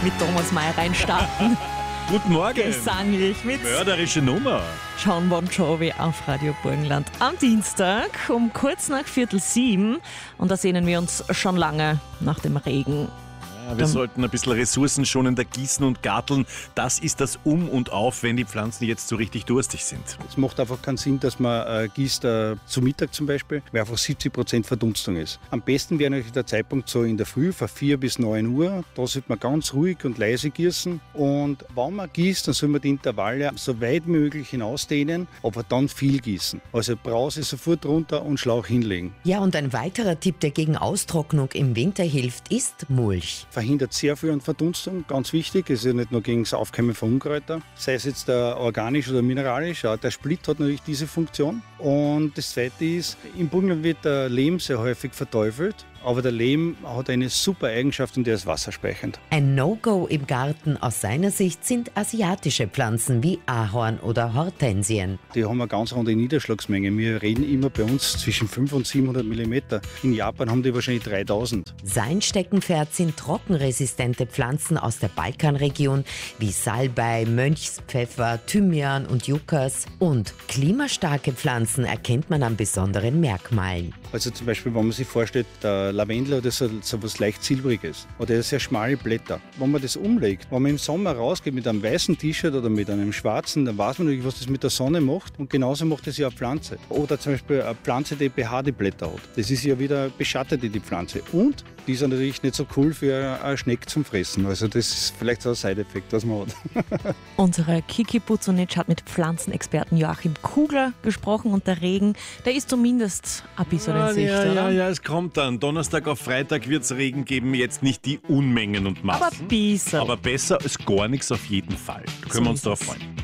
mit Thomas Mayer reinstarten. Guten Morgen. Gesanglich mit Mörderische Nummer. John Bon Jovi auf Radio Burgenland am Dienstag um kurz nach 6:45. Und da sehnen wir uns schon lange nach dem Regen. Ja, wir sollten ein bisschen ressourcenschonender gießen und garteln. Das ist das Um und Auf, wenn die Pflanzen jetzt so richtig durstig sind. Es macht einfach keinen Sinn, dass man gießt zu Mittag zum Beispiel, weil einfach 70% Verdunstung ist. Am besten wäre natürlich der Zeitpunkt so in der Früh von 4 bis 9 Uhr. Da sollte man ganz ruhig und leise gießen. Und wenn man gießt, dann soll man die Intervalle so weit wie möglich hinausdehnen, aber dann viel gießen. Also Brause sofort runter und Schlauch hinlegen. Ja, und ein weiterer Tipp, der gegen Austrocknung im Winter hilft, ist Mulch. Verhindert sehr viel an Verdunstung, ganz wichtig. Es ist ja nicht nur gegen das Aufkommen von Unkräutern, sei es jetzt organisch oder mineralisch. Auch der Split hat natürlich diese Funktion. Und das Zweite ist, im Burgenland wird der Lehm sehr häufig verteufelt. Aber der Lehm hat eine super Eigenschaft und der ist wasserspeichernd. Ein No-Go im Garten aus seiner Sicht sind asiatische Pflanzen wie Ahorn oder Hortensien. Die haben eine ganz andere Niederschlagsmenge. Wir reden immer bei uns zwischen 500 und 700 Millimeter. In Japan haben die wahrscheinlich 3000. Sein Steckenpferd sind trockenresistente Pflanzen aus der Balkanregion wie Salbei, Mönchspfeffer, Thymian und Yuccas. Und klimastarke Pflanzen erkennt man an besonderen Merkmalen. Also zum Beispiel, wenn man sich vorstellt, der Lavendel hat so was leicht Silbriges oder sehr schmale Blätter. Wenn man das umlegt, wenn man im Sommer rausgeht mit einem weißen T-Shirt oder mit einem schwarzen, dann weiß man natürlich, was das mit der Sonne macht. Und genauso macht das ja eine Pflanze. Oder zum Beispiel eine Pflanze, die behaarte Blätter hat. Das ist ja wieder beschattet, die Pflanze. Und die ist natürlich nicht so cool für ein Schneck zum Fressen. Also das ist vielleicht so ein Side-Effekt, was man hat. Unsere Kiki Buzunic hat mit Pflanzenexperten Joachim Kugler gesprochen und der Regen, der ist zumindest ein bisschen in Sicht, oder? Ja, es kommt dann. Donnerstag auf Freitag wird es Regen geben, jetzt nicht die Unmengen und Massen. Aber ein bisschen. Aber besser als gar nichts auf jeden Fall. Da können wir uns darauf freuen.